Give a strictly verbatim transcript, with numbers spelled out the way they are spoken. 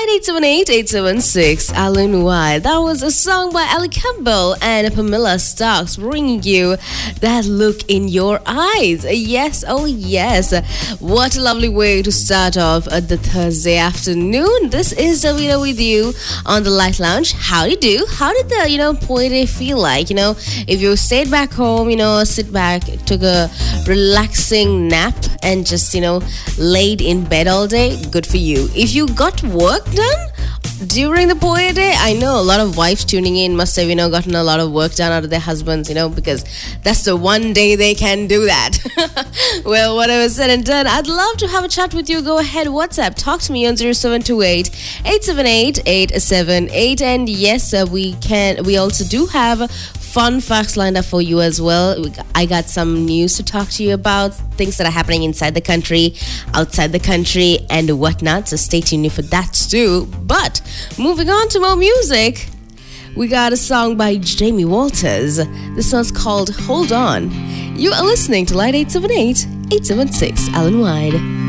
Light eight seven eight, eight seven six, Alan White. That was a song by Ali Campbell and Pamela Starks, bringing you that look in your eyes. Yes, oh yes. What a lovely way to start off uh, the Thursday afternoon. This is Davina with you on the Light Lounge. How do you do? How did the, you know, Poet Day feel like? You know, if you stayed back home, you know, sit back, took a relaxing nap and just, you know, laid in bed all day, good for you. If you got work done during the Poet Day, I know a lot of wives tuning in must have, you know, gotten a lot of work done out of their husbands, you know, because that's the one day they can do that. Well, whatever said and done, I'd love to have a chat with you. Go ahead, WhatsApp, talk to me on zero seven two eight, eight seven eight, eight seven eight. And yes, uh, we can, we also do have fun facts lined up for you as well. I got some news to talk to you about, things that are happening inside the country, outside the country, and whatnot. So stay tuned for that too. But moving on to more music, we got a song by Jamie Walters. This one's called Hold On. You are listening to Light eight seven eight, eight seven six, Alan Wide.